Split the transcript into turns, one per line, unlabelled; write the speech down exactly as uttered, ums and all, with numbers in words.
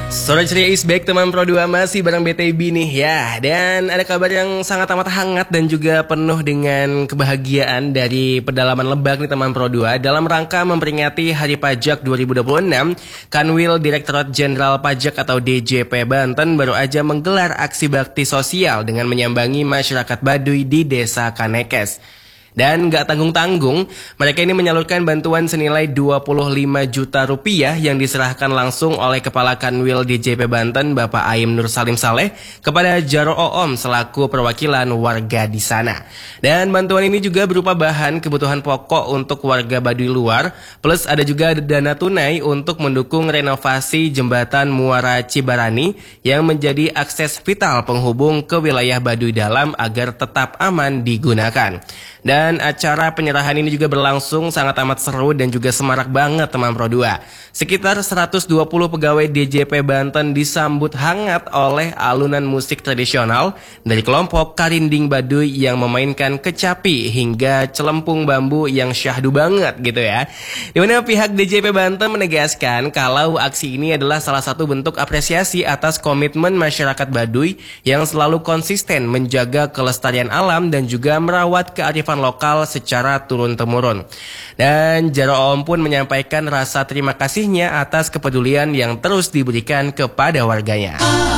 Sore ceria is back teman Pro dua, masih bareng B T B nih ya. Dan ada kabar yang sangat amat hangat dan juga penuh dengan kebahagiaan dari pedalaman Lebak nih teman Pro dua. Dalam rangka memperingati Hari Pajak dua ribu dua puluh enam, Kanwil Direktorat Jenderal Pajak atau D J P Banten baru aja menggelar aksi bakti sosial dengan menyambangi masyarakat Baduy di Desa Kanekes. Dan gak tanggung-tanggung, mereka ini menyalurkan bantuan senilai dua puluh lima juta rupiah yang diserahkan langsung oleh Kepala Kanwil D J P Banten Bapak Aim Nur Salim Saleh kepada Jaro Oom selaku perwakilan warga di sana. Dan bantuan ini juga berupa bahan kebutuhan pokok untuk warga Baduy luar, plus ada juga dana tunai untuk mendukung renovasi jembatan Muara Cibarani yang menjadi akses vital penghubung ke wilayah Baduy dalam agar tetap aman digunakan. Dan acara penyerahan ini juga berlangsung sangat amat seru dan juga semarak banget teman Pro dua. Sekitar seratus dua puluh pegawai D J P Banten disambut hangat oleh alunan musik tradisional dari kelompok Karinding Baduy yang memainkan kecapi hingga celempung bambu yang syahdu banget gitu ya. Dimana pihak D J P Banten menegaskan kalau aksi ini adalah salah satu bentuk apresiasi atas komitmen masyarakat Baduy yang selalu konsisten menjaga kelestarian alam dan juga merawat kearifan lokal secara turun-temurun. Dan Jaro Oom pun menyampaikan rasa terima kasihnya atas kepedulian yang terus diberikan kepada warganya.